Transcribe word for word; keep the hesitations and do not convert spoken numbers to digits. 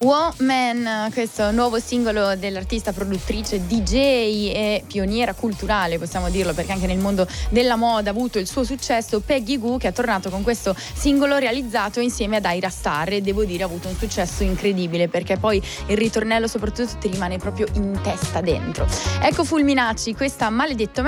Woman, questo nuovo singolo dell'artista, produttrice, D J e pioniera culturale, possiamo dirlo, perché anche nel mondo della moda ha avuto il suo successo, Peggy Gou, che è tornato con questo singolo realizzato insieme ad Ayra Starr, e devo dire ha avuto un successo incredibile, perché poi il ritornello soprattutto ti rimane proprio in testa dentro. Ecco Fulminacci, questa Maledetto